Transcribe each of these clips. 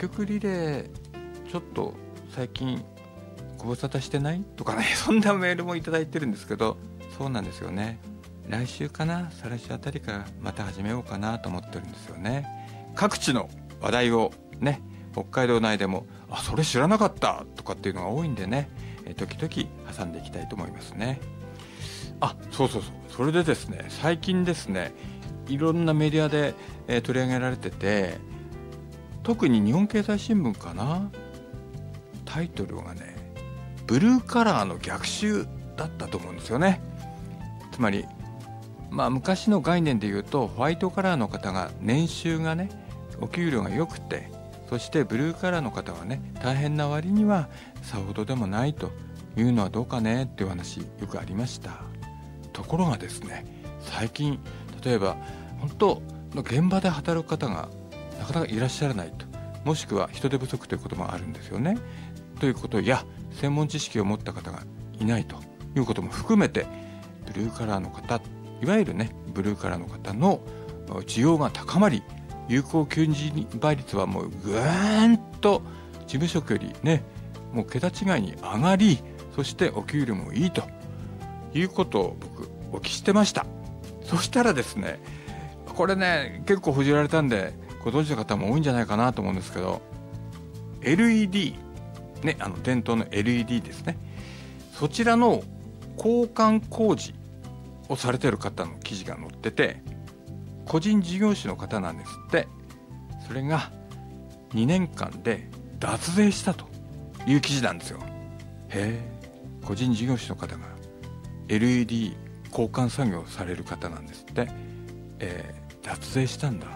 曲リレーちょっと最近ご無沙汰してないとかね、そんなメールもいただいてるんですけど、そうなんですよね。来週かな、再来週あたりからまた始めようかなと思ってるんですよね。各地の話題をね、北海道内でもそれ知らなかったとかっていうのが多いんでね、時々挟んでいきたいと思いますね。そう、それでですね、最近ですね、いろんなメディアで、取り上げられてて、特に日本経済新聞かな、タイトルがね、ブルーカラーの逆襲だったと思うんですよね。つまり昔の概念で言うと、ホワイトカラーの方が年収がね、お給料が良くて、そしてブルーカラーの方はね、大変な割にはさほどでもないというのはどうかねっていう話よくありました。ところがですね、最近例えば本当の現場で働く方がなかなかいらっしゃらないと、もしくは人手不足ということもあるんですよね。ということや、専門知識を持った方がいないということも含めて、ブルーカラーの方、いわゆるねブルーカラーの方の需要が高まり、有効求人倍率はもうぐーんと事務職よりね、もう桁違いに上がり、そしてお給料もいいということを僕お聞きしてました。そしたらですね、これね結構報じられたんでご存知の方も多いんじゃないかなと思うんですけど、 LED ね、伝統の LED ですね、そちらの交換工事をされている方の記事が載ってて、個人事業主の方なんですって。それが2年間で脱税したという記事なんですよ。へえ、個人事業主の方が LED 交換作業をされる方なんですって。脱税したんだ。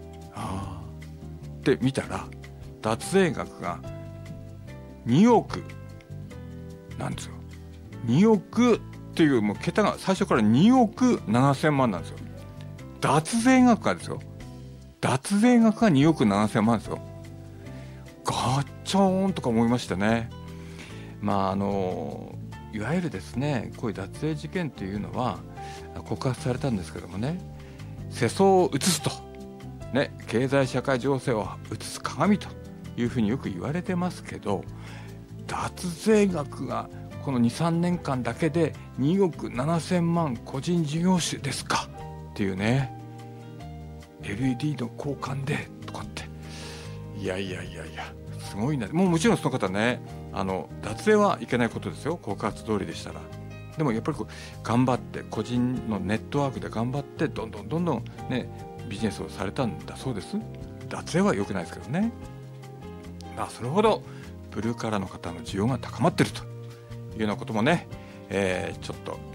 で見たら脱税額が2億なんですよ。2億っていう、もう桁が最初から2億7000万なんですよ。脱税額がですよ。脱税額が2億7000万ですよ。ガッチョーンとか思いましたね。いわゆるですね、こういう脱税事件というのは告発されたんですけどもね、世相を映すとね、経済社会情勢を映す鏡というふうによく言われてますけど、脱税額がこの 2,3 年間だけで2億7000万個人事業主ですかっていうね。 LED の交換でとかって、いやすごいな。もちろんその方ね、脱税はいけないことですよ、告発通りでしたら。でもやっぱり頑張って、個人のネットワークで頑張ってどんどんねビジネスをされたんだそうです。脱税は良くないですけどね。それほどブルーカラーの方の需要が高まっているというようなこともね、ちょっと、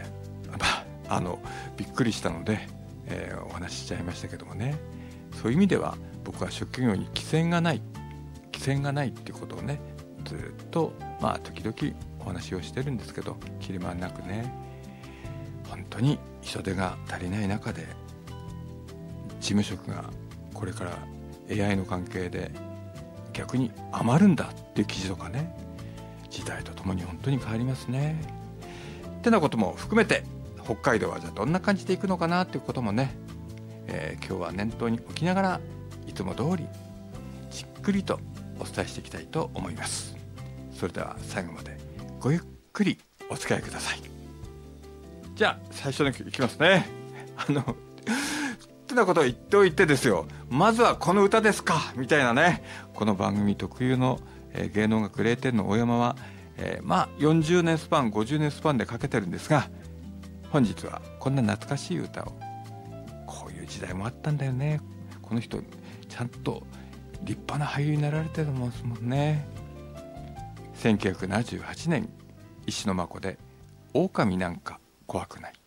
びっくりしたので、お話ししちゃいましたけどもね。そういう意味では僕は職業に規制がないっていうことをね、ずっと時々お話をしてるんですけど、切り回りなくね、本当に人手が足りない中で事務職がこれから AI の関係で逆に余るんだっていう記事とかね、時代とともに本当に変わりますね。ってなことも含めて、北海道はじゃあどんな感じでいくのかなっていうこともね、今日は念頭に置きながら、いつも通りじっくりとお伝えしていきたいと思います。それでは最後までごゆっくりお付き合いください。じゃあ最初の曲いきますね。ってなことを言っておいてですよ、まずはこの歌ですかみたいなね。この番組特有の、芸能学0点の大山は、40年スパン50年スパンでかけてるんですが、本日はこんな懐かしい歌を、こういう時代もあったんだよね。この人ちゃんと立派な俳優になられてるもんですもんね。1978年、石野真子で狼なんか怖くない。